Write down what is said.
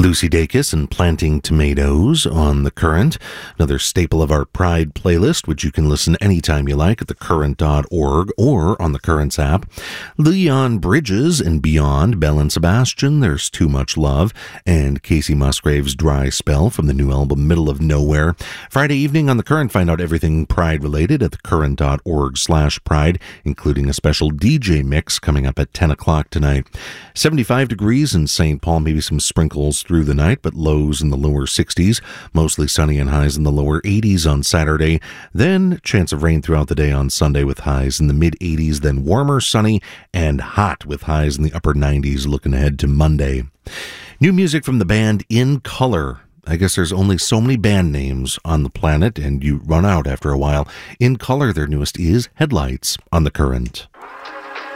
Lucy Dacus and Planting Tomatoes on The Current, another staple of our Pride playlist, which you can listen anytime you like at thecurrent.org or on the Currents app. Leon Bridges and Beyond, Belle and Sebastian, There's Too Much Love, and Casey Musgrave's Dry Spell from the new album Middle of Nowhere. Friday evening on The Current, find out everything Pride-related at thecurrent.org/Pride, including a special DJ mix coming up at 10 o'clock tonight. 75 degrees in St. Paul, maybe some sprinkles through the night, but lows in the lower 60s, mostly sunny and highs in the lower 80s on Saturday. Then chance of rain throughout the day on Sunday with highs in the mid 80s, then warmer, sunny, and hot with highs in the upper 90s looking ahead to Monday. New music from the band In Color. I guess there's only so many band names on the planet, and you run out after a while. In Color, their newest is Headlights on The Current.